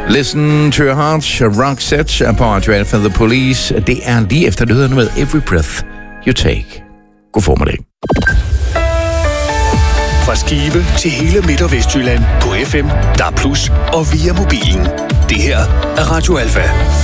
Listen to your heart, Roxette på Radio Alpha The Police. Det er lige efter nyhederne med Every Breath You Take. God formiddag. Fra Skive til hele Midt- og Vestjylland på FM, DAB+, og via mobilen. Det her er Radio Alpha.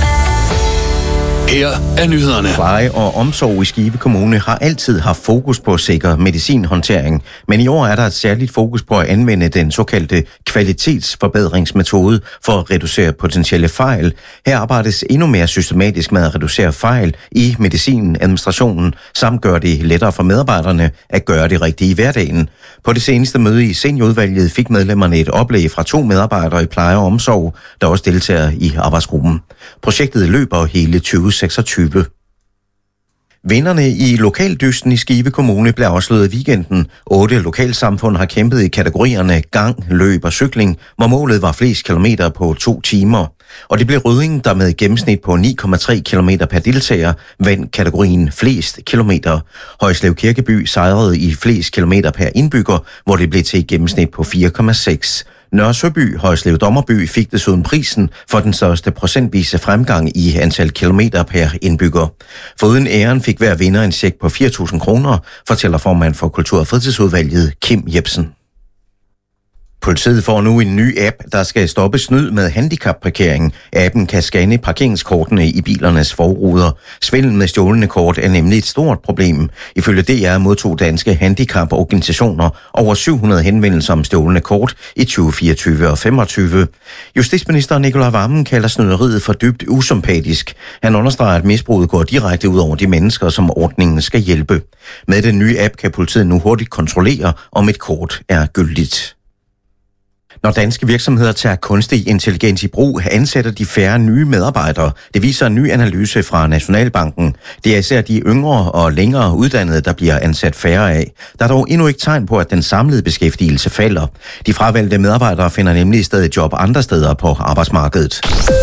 Her er nyhederne. Pleje og omsorg i Skive Kommune har altid haft fokus på at sikre medicinhåndtering, men i år er der et særligt fokus på at anvende den såkaldte kvalitetsforbedringsmetode for at reducere potentielle fejl. Her arbejdes endnu mere systematisk med at reducere fejl i medicinadministrationen, samt gøre det lettere for medarbejderne at gøre det rigtige i hverdagen. På det seneste møde i seniorudvalget fik medlemmerne et oplæg fra 2 medarbejdere i pleje og omsorg, der også deltager i arbejdsgruppen. Projektet løber hele 2026. Vinderne i lokaldysten i Skive Kommune blev afsløret i weekenden. 8 lokalsamfund har kæmpet i kategorierne gang, løb og cykling, hvor målet var flest kilometer på 2 timer. Og det blev Rødding, der med et gennemsnit på 9,3 km per deltager, vandt kategorien flest kilometer. Højslev Kirkeby sejrede i flest kilometer per indbygger, hvor det blev til et gennemsnit på 4,6. Nørre Søby, Højslev Dommerby, fik desuden prisen for den største procentvise fremgang i antal kilometer per indbygger. Foruden æren fik hver vinder en check på 4.000 kroner, fortæller formand for Kultur- og Fritidsudvalget Kim Jebsen. Politiet får nu en ny app, der skal stoppe snyd med handicapparkering. Appen kan scanne parkeringskortene i bilernes forruder. Svindel med stjålne kort er nemlig et stort problem. Ifølge DR modtog danske handicaporganisationer over 700 henvendelser om stjålne kort i 2024 og 2025. Justitsminister Nicolai Wammen kalder snyderiet for dybt usympatisk. Han understreger, at misbruget går direkte ud over de mennesker, som ordningen skal hjælpe. Med den nye app kan politiet nu hurtigt kontrollere, om et kort er gyldigt. Når danske virksomheder tager kunstig intelligens i brug, ansætter de færre nye medarbejdere. Det viser en ny analyse fra Nationalbanken. Det er især de yngre og længere uddannede, der bliver ansat færre af. Der er dog endnu ikke tegn på, at den samlede beskæftigelse falder. De fravalgte medarbejdere finder nemlig i stedet job andre steder på arbejdsmarkedet.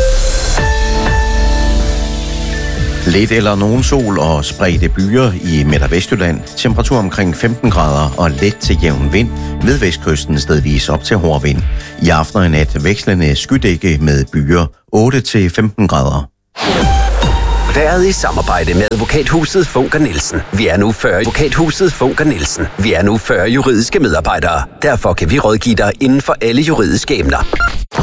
Lidt eller nogen sol og spredte byer i Midt- og Vestjylland. Temperatur omkring 15 grader og let til jævn vind. Ved vestkysten stedvis op til hård vind. I aften og i nat vekslende skydække med byer 8-15 grader. Været i samarbejde med Advokathuset Funker Nielsen. Vi er nu 40 Advokathuset Funker Nielsen. Vi er nu 40 juridiske medarbejdere. Derfor kan vi rådgive dig inden for alle juridiske emner.